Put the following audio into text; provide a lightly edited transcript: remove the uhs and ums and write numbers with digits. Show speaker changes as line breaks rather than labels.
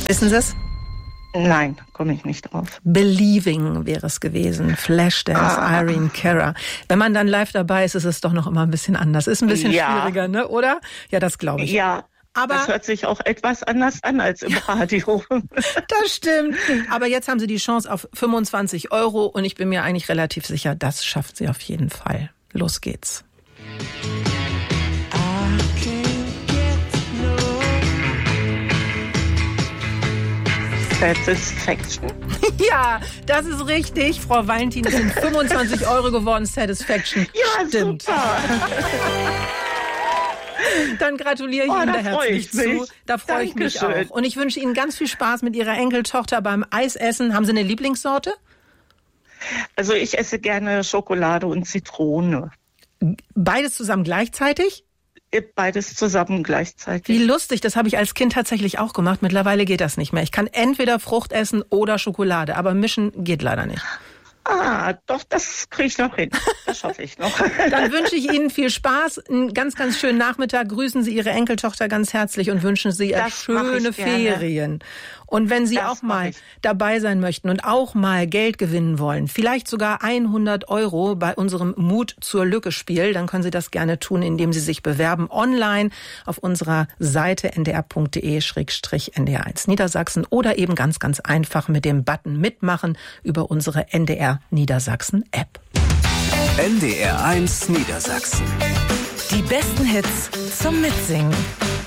Wissen Sie es?
Nein, komme ich nicht drauf.
Believing wäre es gewesen. Flashdance, Irene Cara. Wenn man dann live dabei ist, ist es doch noch immer ein bisschen anders. Ist ein bisschen schwieriger, ne? Oder? Ja, das glaube ich.
Ja,
aber
das hört sich auch etwas anders an als im Radio.
Das stimmt. Aber jetzt haben Sie die Chance auf 25 € und ich bin mir eigentlich relativ sicher, das schafft sie auf jeden Fall. Los geht's.
Satisfaction.
Ja, das ist richtig. Frau Valentin, es sind 25 € geworden, Satisfaction.
Ja,
stimmt.
Super.
Dann gratuliere ich Ihnen da herzlich zu. Da freue ich mich auch. Und ich wünsche Ihnen ganz viel Spaß mit Ihrer Enkeltochter beim Eisessen. Haben Sie eine Lieblingssorte?
Also ich esse gerne Schokolade und Zitrone.
Beides zusammen gleichzeitig?
Beides zusammen gleichzeitig.
Wie lustig, das habe ich als Kind tatsächlich auch gemacht. Mittlerweile geht das nicht mehr. Ich kann entweder Frucht essen oder Schokolade, aber mischen geht leider nicht.
Doch, das kriege ich noch hin. Das schaffe ich noch.
Dann wünsche ich Ihnen viel Spaß, einen ganz, ganz schönen Nachmittag. Grüßen Sie Ihre Enkeltochter ganz herzlich und wünschen Sie ihr schöne Ferien. Und wenn Sie auch mal dabei sein möchten und auch mal Geld gewinnen wollen, vielleicht sogar 100 € bei unserem Mut zur Lücke Spiel, dann können Sie das gerne tun, indem Sie sich bewerben online auf unserer Seite ndr.de/ndr1 Niedersachsen oder eben ganz, ganz einfach mit dem Button mitmachen über unsere NDR Niedersachsen App.
NDR1 Niedersachsen.
Die besten Hits zum Mitsingen.